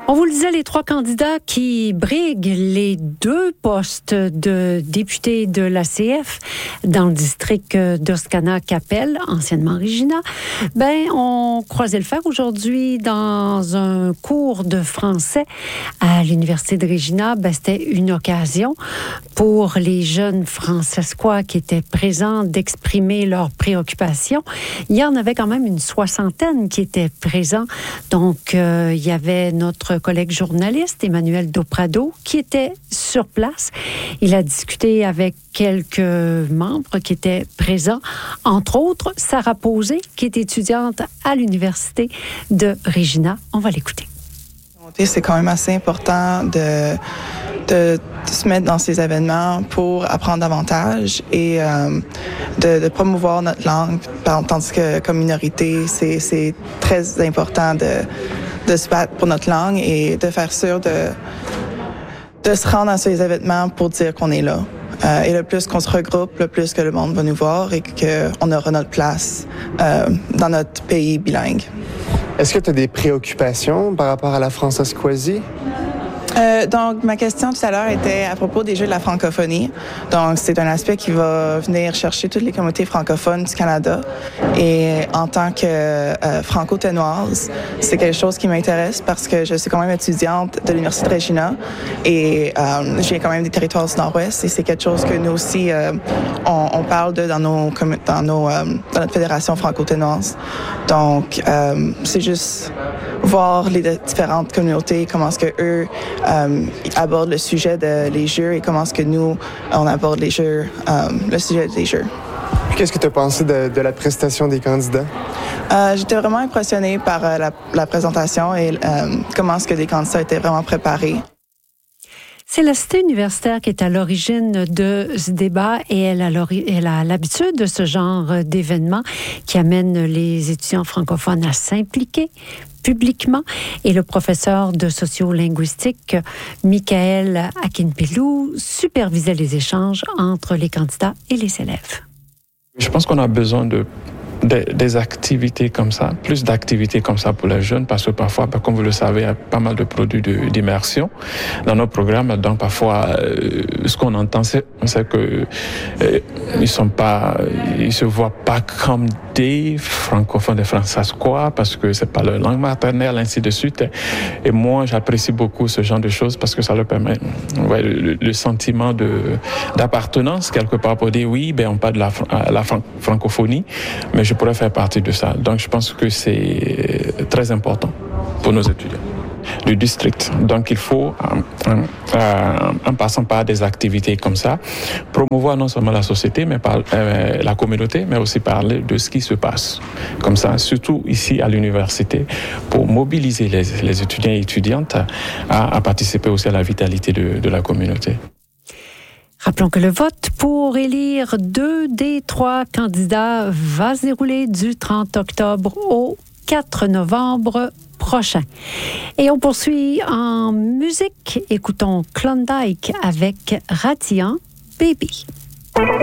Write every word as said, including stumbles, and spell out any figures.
On vous le disait, les trois candidats qui briguent les deux postes de député de l'A C F dans le district d'Oscana-Capelle, anciennement Regina, ben, ont croisé le fer aujourd'hui dans un cours de français à l'Université de Regina. Ben, c'était une occasion pour les jeunes francescois qui étaient présents d'exprimer leurs préoccupations. Il y en avait quand même une soixantaine qui étaient présents. Donc, euh, il y avait notre collègue journaliste, Emmanuel Doprado, qui était sur place. Il a discuté avec quelques membres qui étaient présents, entre autres Sarah Posé, qui est étudiante à l'Université de Regina. On va l'écouter. C'est quand même assez important de, de, de se mettre dans ces événements pour apprendre davantage et euh, de, de promouvoir notre langue. Tandis que comme minorité, c'est, c'est très important de, de se battre pour notre langue et de faire sûr de, de se rendre à ces événements pour dire qu'on est là. Euh, et le plus qu'on se regroupe, le plus que le monde va nous voir et qu'on aura notre place euh, dans notre pays bilingue. Est-ce que tu as des préoccupations par rapport à la francescoisie? Euh, donc, ma question tout à l'heure était à propos des Jeux de la francophonie. Donc, c'est un aspect qui va venir chercher toutes les communautés francophones du Canada. Et en tant que euh, franco-ténoise, c'est quelque chose qui m'intéresse parce que je suis quand même étudiante de l'Université de Regina et euh, j'ai quand même des territoires du Nord-Ouest et c'est quelque chose que nous aussi, euh, on, on parle de dans, nos, dans, nos, euh, dans notre fédération franco-ténoise. Donc, euh, c'est juste voir les différentes communautés, comment est-ce que eux euh, abordent le sujet des de Jeux et comment est-ce que nous, on aborde les Jeux, euh, le sujet des Jeux. Qu'est-ce que tu as pensé de, de la prestation des candidats? Euh, j'étais vraiment impressionnée par euh, la, la présentation et euh, comment est-ce que les candidats étaient vraiment préparés. C'est la cité universitaire qui est à l'origine de ce débat et elle a, elle a l'habitude de ce genre d'événements qui amène les étudiants francophones à s'impliquer publiquement. Et le professeur de sociolinguistique, Michael Akinpelou, supervisait les échanges entre les candidats et les élèves. Je pense qu'on a besoin de Des, des activités comme ça, plus d'activités comme ça pour les jeunes, parce que parfois, comme vous le savez, il y a pas mal de produits de, d'immersion dans nos programmes. Donc parfois, euh, ce qu'on entend, c'est, c'est que euh, ils sont pas, ils se voient pas comme des francophones, des francescois, parce que c'est pas leur langue maternelle, ainsi de suite. Et moi, j'apprécie beaucoup ce genre de choses parce que ça leur permet, ouais, le, le sentiment de d'appartenance quelque part pour dire oui, ben on parle de la, la francophonie, mais je pourrais faire partie de ça. Donc, je pense que c'est très important pour nos étudiants du district. Donc, il faut, en, en, en passant par des activités comme ça, promouvoir non seulement la société, mais par, euh, la communauté, mais aussi parler de ce qui se passe. Comme ça, surtout ici à l'université, pour mobiliser les, les étudiants et étudiantes à, à participer aussi à la vitalité de, de la communauté. Rappelons que le vote pour élire deux des trois candidats va se dérouler du trente octobre au quatre novembre prochain. Et on poursuit en musique. Écoutons Klondike avec Radiant Baby.